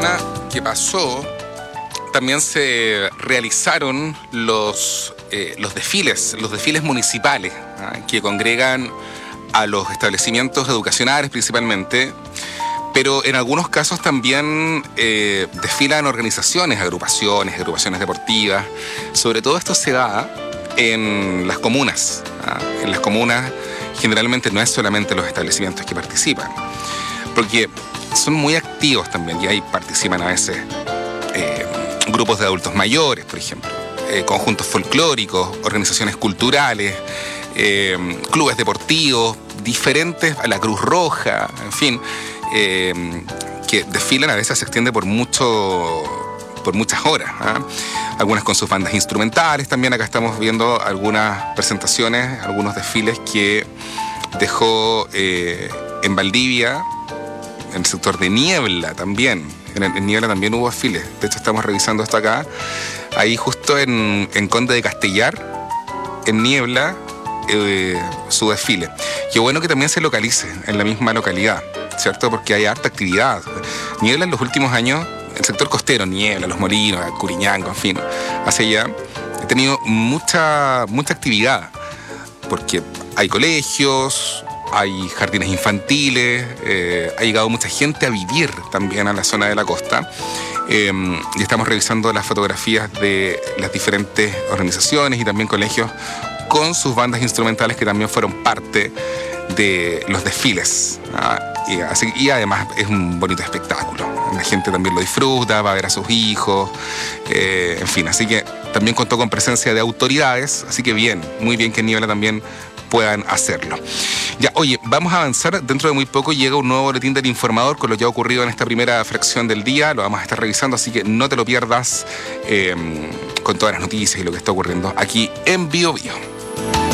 semana que pasó también se realizaron los desfiles municipales, que congregan a los establecimientos educacionales principalmente, pero en algunos casos también desfilan organizaciones, agrupaciones deportivas. Sobre todo esto se da en las comunas. En las comunas generalmente no es solamente los establecimientos que participan, porque son muy activos también y ahí participan a veces grupos de adultos mayores, por ejemplo, conjuntos folclóricos, organizaciones culturales, clubes deportivos, diferentes, a la Cruz Roja, en fin, que desfilan, a veces se extiende por muchas horas, algunas con sus bandas instrumentales. También acá estamos viendo algunas presentaciones, algunos desfiles que dejó en Valdivia, en el sector de Niebla también. En Niebla también hubo desfiles. De hecho, estamos revisando esto acá. Ahí justo en Conde de Castellar, en Niebla, su desfile. Qué bueno que también se localice en la misma localidad, ¿cierto? Porque hay harta actividad. Niebla en los últimos años, el sector costero, Niebla, Los Molinos, Curiñanco, en fin, hacia allá, he tenido mucha actividad, porque hay colegios, hay jardines infantiles, ha llegado mucha gente a vivir también a la zona de la costa. Y estamos revisando las fotografías de las diferentes organizaciones y también colegios con sus bandas instrumentales que también fueron parte de los desfiles. Y además es un bonito espectáculo. La gente también lo disfruta, va a ver a sus hijos, en fin. Así que también contó con presencia de autoridades, así que bien, muy bien que en Niebla también puedan hacerlo. Ya, oye, vamos a avanzar. Dentro de muy poco llega un nuevo boletín del Informador con lo que ha ocurrido en esta primera fracción del día. Lo vamos a estar revisando, así que no te lo pierdas, con todas las noticias y lo que está ocurriendo aquí en Bio Bio.